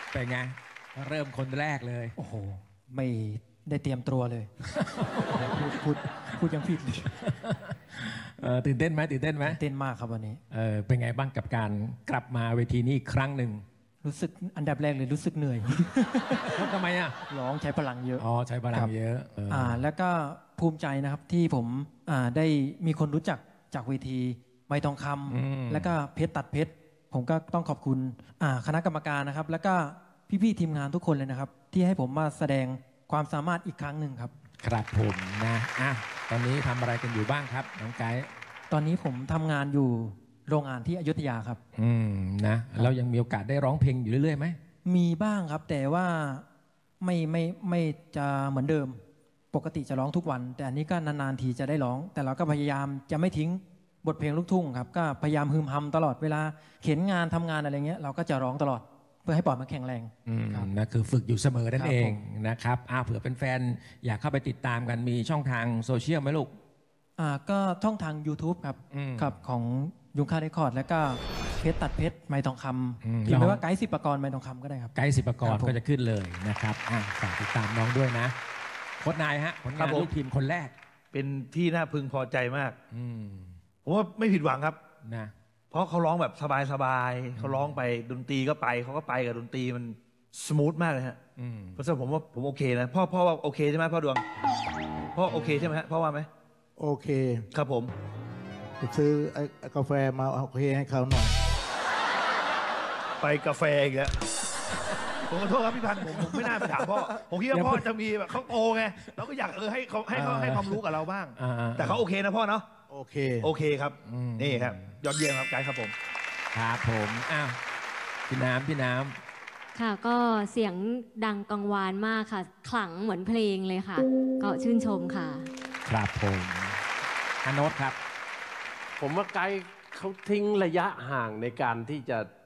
เป็นไงเริ่มคนแรกเลยโอ้โหไม่ได้เตรียมตัวเลยพูดยังผิดตื่นเต้นไหมตื่นเต้นไหมเต้นมากครับวันนี้เป็นไงบ้างกับการกลับมาเวทีนี้อีกครั้งหนึ่งรู้สึกอันดับแรกเลยรู้สึกเหนื่อยทำไมอ่ะร้องใช้พลังเยอะอ๋อใช้พลังเยอะแล้วก็ภูมิใจนะครับที่ผมได้มีคนรู้จักจากเวทีไม้ทองคำแล้วก็เพชรตัดเพชรผมก็ต้องขอบคุณคณะกรรมการนะครับแล้วก็พี่ๆทีมงานทุกคนเลยนะครับที่ให้ผมมาแสดงความสามารถอีกครั้งหนึ่งครับครับผมนะตอนนี้ทำอะไรกันอยู่บ้างครับน้องไกด์ตอนนี้ผมทำงานอยู่โรงงานที่อยุธยาครับนะเรายังมีโอกาสได้ร้องเพลงอยู่เรื่อยๆไหมมีบ้างครับแต่ว่าไม่จะเหมือนเดิมปกติจะร้องทุกวันแต่อันนี้ก็นานๆทีจะได้ร้องแต่เราก็พยายามจะไม่ทิ้งบทเพลงลูกทุ่งครับก็พยายามฮึมฮัมตลอดเวลาเข็นงานทำงานอะไรเงี้ยเราก็จะร้องตลอดเพื่อให้ปอดมันแข็งแรงนะคือฝึกอยู่เสมอนั่นเองนะครับเผื่อเป็นแฟนอยากเข้าไปติดตามกันมีช่องทางโซเชียลไหมลูกก็ช่องทาง YouTube ครับครับของยุงค่าเรคคอร์ดแล้วก็เพชรตัดเพชรไม้ทองคำพิมพ์ไว้ว่าไกด์ศิปกรไม้ทองคำก็ได้ครับไกด์ศิปกรก็จะขึ้นเลยนะครับฝากติดตามน้องด้วยนะโค้ชนายฮะผลงานลูกทีมคนแรกเป็นที่น่าพึงพอใจมากผมว่าไม่ผิดหวังครับนะเพราะเขาร้องแบบสบายๆเขาร้องไปดนตรีก็ไปเขาก็ไปกับดนตรีมันสมูทมากเลยฮะเพราะฉะนั้นผมว่าผมโอเคนะพ่อว่าโอเคใช่ไหมพ่อดวงพ่อโอเคใช่ไหมฮะพ่อว่าไหมโอเคครับผมไปซื้อไอ้กาแฟมาโอเคให้เขาหน่อยไปกาแฟอีกแล้วผมขอโทษครับพี่พันธ์ผมไม่น่าไปถามพ่อผมคิดว่าพ่อจะมีแบบเขาโตไงเราก็อยากให้เขาให้ความรู้กับเราบ้างแต่เขาโอเคนะพ่อเนาะโอเคครับนี่ครับยอดเยี่ยมครับไกด์ครับผมครับผมพี่น้ำค่ะก็เสียงดังกังวานมากค่ะขลังเหมือนเพลงเลยค่ะก็ชื่นชมค่ะครับผมโน้ตครับผมว่าไกด์เขาทิ้งระยะห่างในการที่จะ